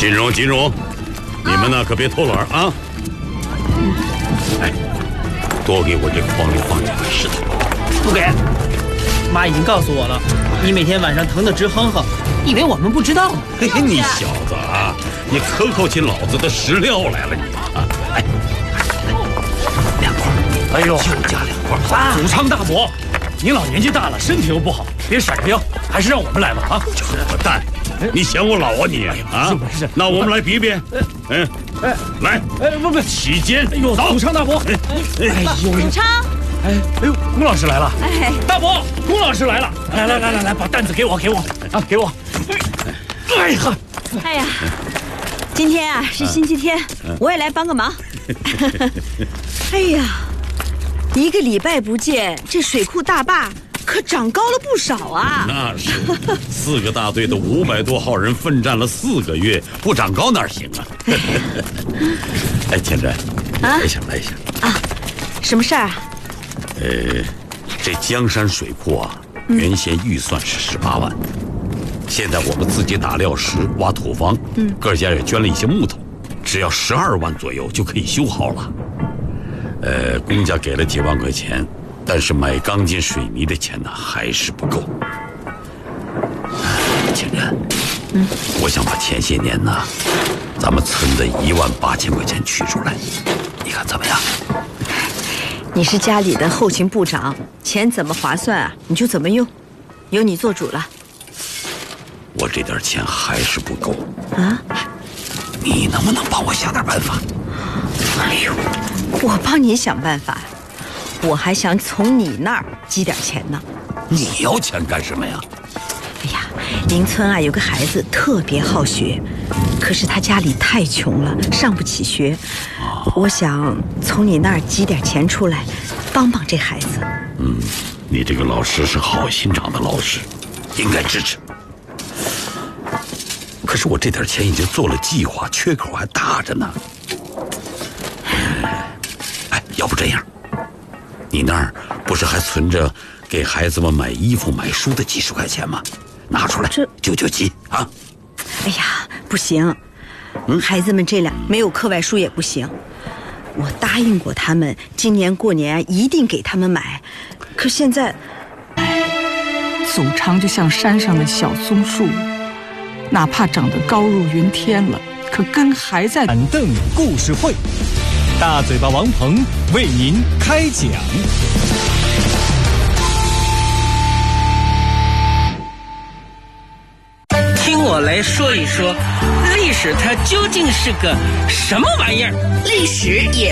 金荣，你们呢可别偷懒啊！哎，多给我这筐里放几块石头。 不给，妈已经告诉我了，你每天晚上疼得直哼哼，以为我们不知道呢。 嘿嘿，你小子啊，你可考起老子的食料来了你啊！哎，2块， 哎呦， 就加2块。 祖昌大伯，您老年纪大了，身体又不好，别闪着腰，还是让我们来吧啊！ 就是混蛋，你嫌我老啊你啊？ 是， 那我们来比比。来， 不， 起肩。 哎呦，祖昌大伯，哎呦， 祖昌， 哎呦，龚老师来了， 哎， 大伯，龚老师来了，来，把担子给我啊，给我。哎呀， 哎呀，今天啊是星期天，我也来帮个忙。哎呀，1个礼拜不见，这水库大坝可长高了不少啊！ 那是4个大队的500多号人奋战了4个月，不长高哪行啊？哎，千真，来一下啊！什么事儿啊？ 这江山水库啊，原先预算是18万，现在我们自己打料石、挖土方，各家也捐了一些木头，只要12万左右就可以修好了。公家给了几万块钱。但是买钢筋水泥的钱呢，还是不够。千真，我想把前些年呢，咱们存的18000块钱取出来，你看怎么样？ 你是家里的后勤部长，钱怎么划算啊，你就怎么用，由你做主了。 我这点钱还是不够啊！ 你能不能帮我想点办法？ 哎呦，我帮你想办法。我还想从你那儿积点钱呢。 你要钱干什么呀？ 哎呀，邻村啊有个孩子特别好学，可是他家里太穷了，上不起学。我想从你那儿积点钱出来，帮帮这孩子。 你这个老师是好心肠的老师，应该支持。可是我这点钱已经做了计划，缺口还大着呢。哎，要不这样？你那儿不是还存着给孩子们买衣服买书的几十块钱吗？拿出来救急啊！ 哎呀，不行，孩子们这俩没有课外书也不行。我答应过他们，今年过年一定给他们买。可现在， 祖昌就像山上的小松树，哪怕长得高入云天了，可根还在。 板凳故事会，大嘴巴王鹏为您开讲。 听我来说一说，历史它究竟是个什么玩意儿？ 历史也